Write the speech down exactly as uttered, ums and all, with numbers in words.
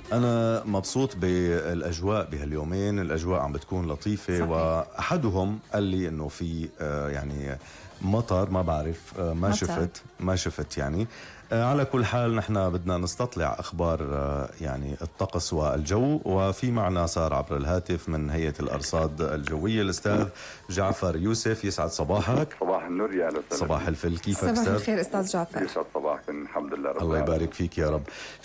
أنا مبسوط بالأجواء بهاليومين، الأجواء عم بتكون لطيفة. صحيح. وأحدهم قال لي إنه في آه يعني مطر، ما بعرف، آه ما مطر. شفت ما شفت يعني. آه على كل حال نحن بدنا نستطلع أخبار آه يعني الطقس والجو، وفي معنا صار عبر الهاتف من هيئة الأرصاد الجوية الأستاذ جعفر يوسف. يسعد صباحك. صباح النور يا أهلا وسهلا. صباح الفل، كيفك صباح أستاذ؟ الخير أستاذ جعفر. يسعد صباحك، الحمد لله رب الله يبارك فيك يا رب.